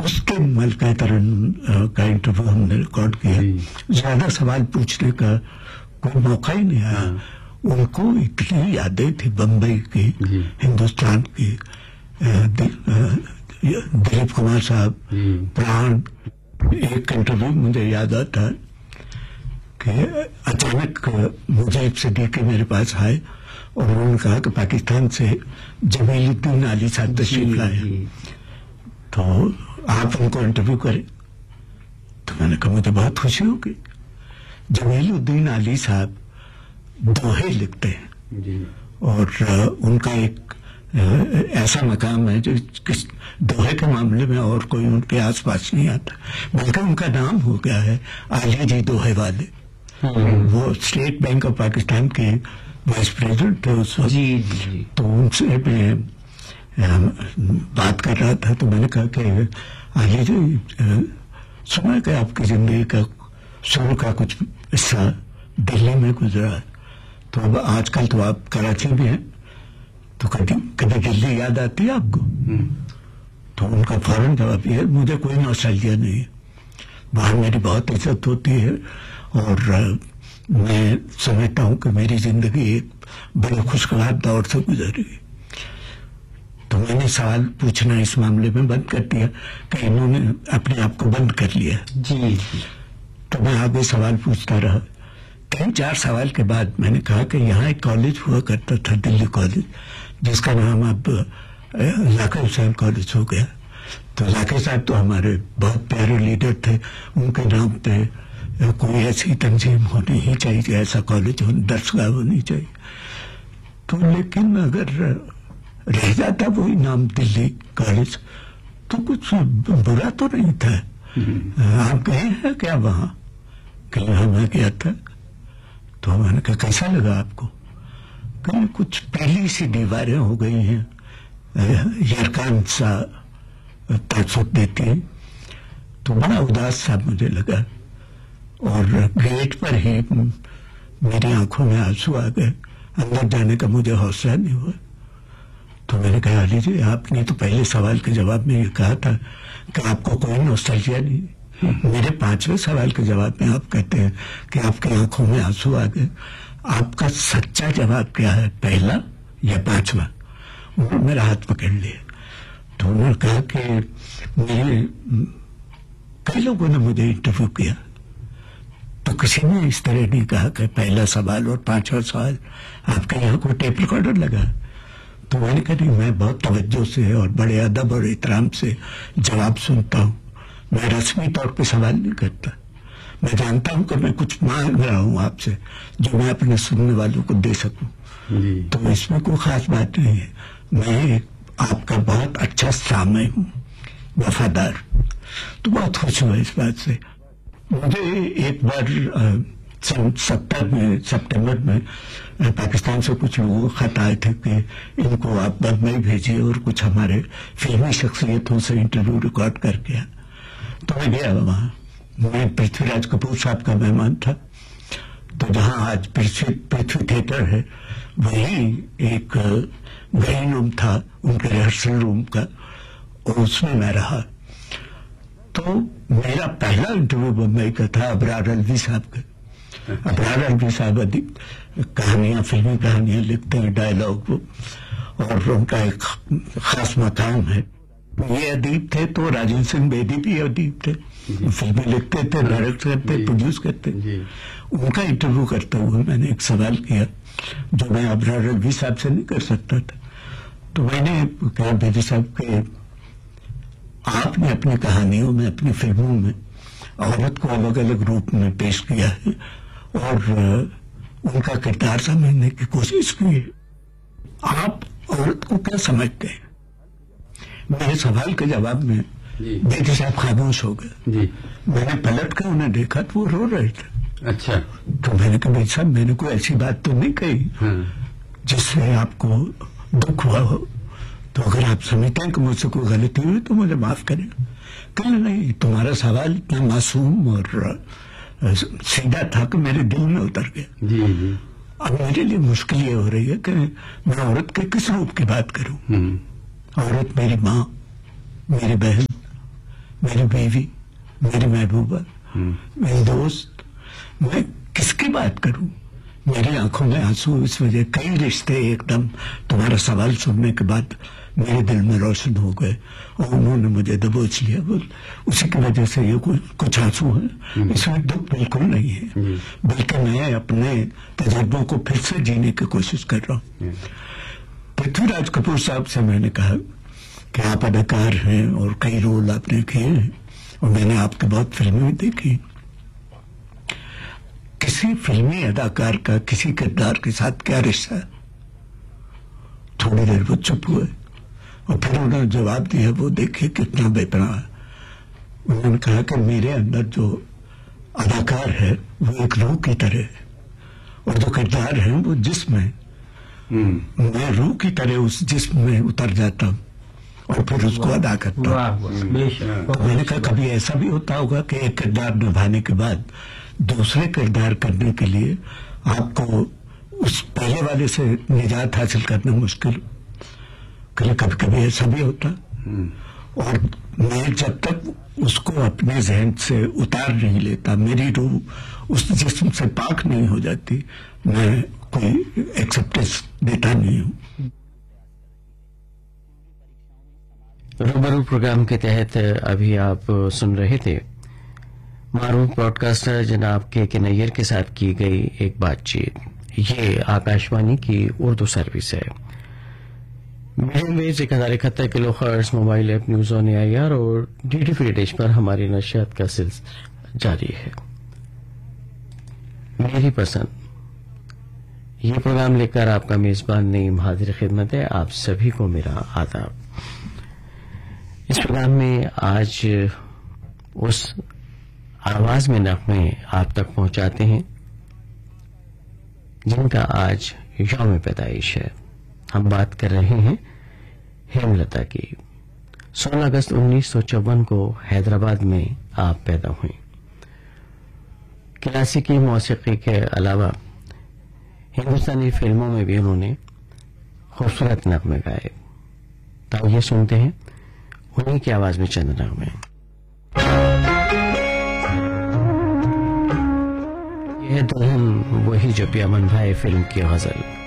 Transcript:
उसके मलका तरन का इंटरव्यू हमने रिकॉर्ड किया. ज्यादा सवाल पूछने का कोई मौका ही नहीं आया. उनको इतनी यादें थी बम्बई की, हिंदुस्तान की, दिलीप कुमार साहब, प्राण. एक इंटरव्यू मुझे याद आता है कि अचानक मुझे एक सिद्दीकी मेरे पास आए और उन्होंने कहा कि पाकिस्तान से जमीलुद्दीन अली साहब तशरीफ लाए, तो आप उनको इंटरव्यू करें. तो मैंने कहा मुझे बहुत खुशी होगी. जमीलुद्दीन अली साहब दोहे लिखते हैं और उनका एक ऐसा मकाम है जो दोहे के मामले में और कोई उनके आसपास नहीं आता, बल्कि उनका नाम हो गया है आली जी दोहे वाले. वो स्टेट बैंक ऑफ पाकिस्तान के वाइस प्रेसिडेंट थे उस वक्त. तो उनसे मैं बात कर रहा था, तो मैंने कहा कि आली जी, सुना कि आपकी जिंदगी का शुरू का कुछ हिस्सा दिल्ली में गुजरा, तो अब आजकल तो आप कराची में हैं, तो कभी दिल्ली याद आती है आपको? तो उनका फौरन जवाब ये, मुझे कोई नॉस्टैल्जिया नहीं है, वहां मेरी बहुत इज्जत होती है और मैं समझता हूं कि मेरी जिंदगी एक बड़े खुशगवार दौर से गुजरी. तो मैंने सवाल पूछना इस मामले में बंद कर दिया कि इन्होंने अपने आप को बंद कर लिया. तो मैं आगे सवाल पूछता रहा. 3-4 सवाल के बाद मैंने कहा कि यहाँ एक कॉलेज हुआ करता था, दिल्ली कॉलेज, जिसका नाम अब जाकिर हुसैन कॉलेज हो गया. तो जाकिर साहब तो हमारे बहुत प्यारे लीडर थे, उनके नाम पे कोई ऐसी तंजीम होनी ही चाहिए, ऐसा कॉलेज दरसगाह होनी चाहिए. तो लेकिन अगर रह जाता वही नाम दिल्ली कॉलेज तो कुछ बुरा तो नहीं था. आप गए हैं क्या वहां? कल मैं गया था. तो मैंने कहा कैसा लगा आपको? कहीं कुछ पहली सी दीवारें हो गई हैं, यरकान सा तासुब देती है. तो बड़ा उदास सा मुझे लगा और गेट पर ही मेरी आंखों में आंसू आ गए. अंदर जाने का मुझे हौसला नहीं हुआ. तो मैंने कहा अली जी, आपने तो पहले सवाल के जवाब में ये कहा था कि आपको कोई नॉस्टैल्जिया नहीं. मेरे 5वें सवाल के जवाब में आप कहते हैं कि आपकी आंखों में आंसू आ गए. आपका सच्चा जवाब क्या है, पहला या 5वां? उन्होंने मेरा हाथ पकड़ लिया. तो उन्होंने कहा कि मेरे कई लोगों ने मुझे इंटरव्यू किया, तो किसी ने इस तरह नहीं कहा कि पहला सवाल और 5वां सवाल आपके यहाँ कोई टेप रिकॉर्डर लगा. तो मैंने कहा नहीं, मैं बहुत तवज्जो से और बड़े अदब और एहतराम से जवाब सुनता हूँ. मैं रस्मी तौर पे सवाल नहीं करता. मैं जानता हूं कि मैं कुछ मांग रहा हूं आपसे जो मैं अपने सुनने वालों को दे सकूं. तो इसमें कोई खास बात नहीं है. मैं आपका बहुत अच्छा सामय हूं, वफादार. तो बहुत खुश हुआ इस बात से. मुझे एक बार सन 70 में सितंबर में पाकिस्तान से कुछ लोगों का खत आए थे कि इनको आप बम्बई भेजिए और कुछ हमारे फिल्मी शख्सियतों से इंटरव्यू रिकॉर्ड करके. तो मैं गया वहां. मैं पृथ्वीराज कपूर साहब का मेहमान था. तो जहां आज पृथ्वी थिएटर है, वही एक ग्रीन रूम था उनके रिहर्सल रूम का, और उसमें मैं रहा. तो मेरा पहला इंटरव्यू बम्बई का था अबरार अलवी साहब का. अबरार अलवी साहब अधिक कहानियां, फिल्मी कहानियां लिखते हैं, डायलॉग, और उनका एक खास मकाम है. ये अदीब थे तो राजेंद्र सिंह बेदी भी अदीब थे, फिल्में लिखते थे, डायरेक्ट करते, प्रोड्यूस करते. उनका इंटरव्यू करते हुए मैंने एक सवाल किया जो मैं अबरार अलवी साहब से नहीं कर सकता था. तो मैंने कहा बेदी साहब के आपने अपनी कहानियों में, अपनी फिल्मों में औरत को अलग अलग रूप में पेश किया है और उनका किरदार समझने की कोशिश की है. आप औरत को क्या समझते हैं? मेरे सवाल के जवाब में बेदी साहब खामोश हो गए. मैंने पलट कर उन्हें देखा तो वो रो रहे थे. अच्छा. तो मैंने कहा बेदी साहब, मैंने कोई ऐसी बात तो नहीं कही जिससे आपको दुख हुआ हो. तो अगर आप समझते हैं कि मुझसे कोई गलती हुई तो मुझे माफ करें. कहना नहीं, तुम्हारा सवाल इतना मासूम और सीधा था कि मेरे दिल में उतर गया. अब मेरे लिए मुश्किल ये हो रही है कि मैं औरत के किस रूप की बात करूं. औरत मेरी माँ, मेरी बहन, میری بیوی، میری محبوبہ، میری دوست، میں کس کی بات کروں؟ میری آنکھوں میں آنسو اس وجہ، کئی رشتے ایک دم تمہارا سوال سننے کے بعد میرے دل میں روشن ہو گئے اور انہوں نے مجھے دبوچ لیا. اسی کی وجہ سے یہ کچھ آنسو ہیں. اس میں دکھ بالکل نہیں ہے، بلکہ میں اپنے تجربوں کو پھر سے جینے کی کوشش کر رہا ہوں. پرتھوی راج کپور صاحب سے میں نے کہا کہ آپ اداکار ہیں اور کئی رول آپ نے کیے ہیں اور میں نے آپ کی بہت فلمیں بھی دیکھی. کسی فلمی اداکار کا کسی کردار کے ساتھ کیا رشتہ ہے؟ تھوڑی دیر وہ چپ ہوئے اور پھر انہوں نے جواب دیا، وہ دیکھیے کتنا بے پناہ ہے. انہوں نے کہا کہ میرے اندر جو اداکار ہے وہ ایک روح کی طرح ہے اور جو کردار ہے وہ جسم ہے. میں روح کی طرح اس جسم میں اتر جاتا ہوں اور پھر اس کو ادا کرتا ہوں. میں نے کہا کبھی ایسا بھی ہوتا ہوگا کہ ایک کردار نبھانے کے بعد دوسرے کردار کرنے کے لیے آپ کو اس پہلے والے سے نجات حاصل کرنا مشکل، کبھی کبھی ایسا بھی ہوتا. اور میں جب تک اس کو اپنے ذہن سے اتار نہیں لیتا، میری روح اس جسم سے پاک نہیں ہو جاتی، میں کوئی ایکسپٹنس دیتا نہیں ہوں. روبرو پروگرام کے تحت ابھی آپ سن رہے تھے معروف براڈ کاسٹر جناب کے نیر کے ساتھ کی گئی ایک بات چیت. یہ آکاشوانی کی اردو سروس ہے. Medium ways 1071 kilo hertz, mobile app news on AIR اور DD فری ڈیش پر ہماری نشریات کا سلسلہ جاری ہے. میری پسند یہ پروگرام لے کر آپ کا میزبان نعیم حاضر خدمت ہے. آپ سبھی کو میرا آداب. اس پروگرام میں آج اس آواز میں نغمے آپ تک پہنچاتے ہیں جن کا آج یوم پیدائش ہے. ہم بات کر رہے ہیں ہیم لتا کی. 16 اگست 1954 کو حیدرآباد میں آپ پیدا ہوئیں. کلاسیکی موسیقی کے علاوہ ہندوستانی فلموں میں بھی انہوں نے خوبصورت نغمے گائے. تو یہ سنتے ہیں انہیں کی آواز میں چند نغمے. یہ دلہن وہی جو پیامن بھائی فلم کی غزل.